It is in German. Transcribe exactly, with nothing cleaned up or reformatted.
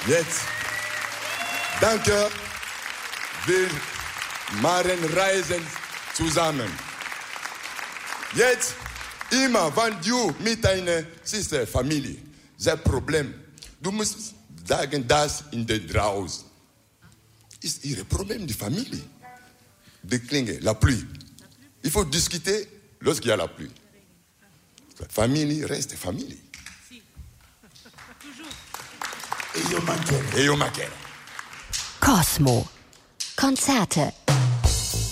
Jetzt, danke, wir machen Reisen zusammen. Jetzt, immer, wenn du mit deiner Sister, Familie, das Problem, du musst sagen, das in der draußen ist ihr Problem, die Familie. Die Klinge, la pluie. Il faut discuter lorsqu'il y a la pluie. Famille reste famille. Cosmo. Konzerte